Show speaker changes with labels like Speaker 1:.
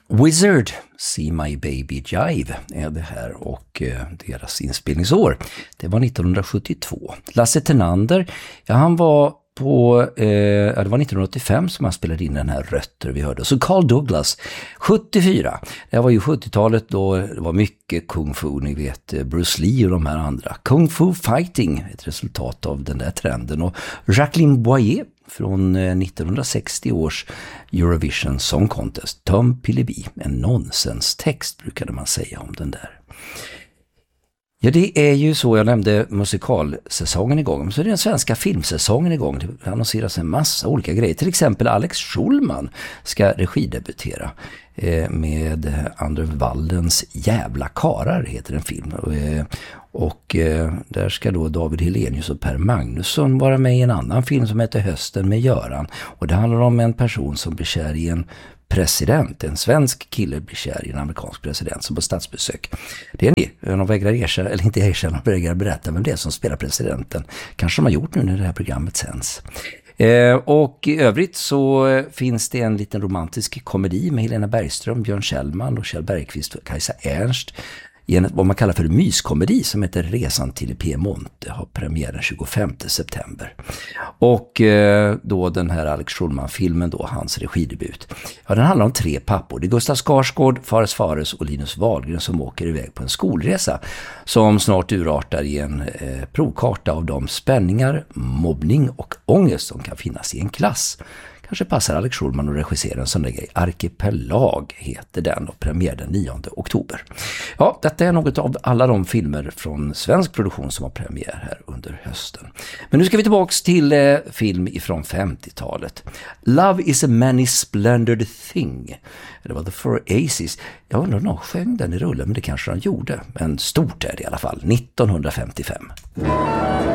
Speaker 1: Wizard, See My Baby Jive är det här och deras inspelningsår. Det var 1972. Lasse Tenander, ja, han var på, det var 1985 som han spelade in den här Rötter vi hörde. Så Carl Douglas, 74. Det var ju 70-talet då det var mycket kung fu, ni vet Bruce Lee och de här andra. Kung Fu Fighting, ett resultat av den där trenden. Och Jacqueline Boyer från 1960 års Eurovision Song Contest, Tom Pilleby, en nonsenstext brukade man säga om den där. Ja, det är ju så, jag nämnde musikalsäsongen igång, så är det den svenska filmsäsongen igång. Det annonseras en massa olika grejer. Till exempel Alex Schulman ska regidebutera med Anders Waldens Jävla karar heter en film. Och där ska då David Helenius och Per Magnusson vara med i en annan film som heter Hösten med Göran. Och det handlar om en person som blir kär i en president, en svensk kille blir kär i en amerikansk president som på statsbesök. Det är ni, de vägrar erkänna, eller inte erkänna, de vägrar berätta vem det är som spelar presidenten. Kanske de har gjort nu när det här programmet sänds. Och i övrigt så finns det en liten romantisk komedi med Helena Bergström, Björn Kjellman och Kjell Bergqvist och Kajsa Ernst i en, vad man kallar för myskomedi som heter Resan till Piemonte, har premiär den 25 september. Och då den här Alex Schulman-filmen då, hans regidebut. Ja, den handlar om 3 pappor. Det är Gustav Skarsgård, Fares och Linus Wahlgren som åker iväg på en skolresa som snart urartar i en provkarta av de spänningar, mobbning och ångest som kan finnas i en klass. Kanske passar Alex Schulman och regissera en sån där grej. Arkipelag heter den och premiär den 9 oktober. Ja, detta är något av alla de filmer från svensk produktion som har premiär här under hösten. Men nu ska vi tillbaka till film ifrån 50-talet. Love is a many splendid thing. Det var The Four Aces. Jag undrar om de sjöng den i rullen, men det kanske de gjorde. Men stort är det i alla fall. 1955.